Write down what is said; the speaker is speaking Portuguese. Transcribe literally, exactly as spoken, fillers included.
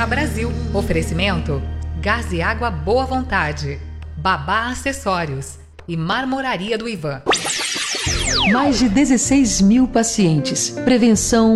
Terra Brasil. Oferecimento: Gás e Água Boa Vontade, Babá Acessórios e Marmoraria do Ivan. Mais de dezesseis mil pacientes. Prevenção,